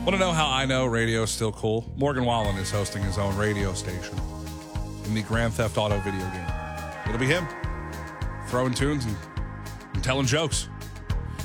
Want to know how I know radio is still cool? Morgan Wallen is hosting his own radio station in the Grand Theft Auto video game. It'll be him throwing tunes and telling jokes.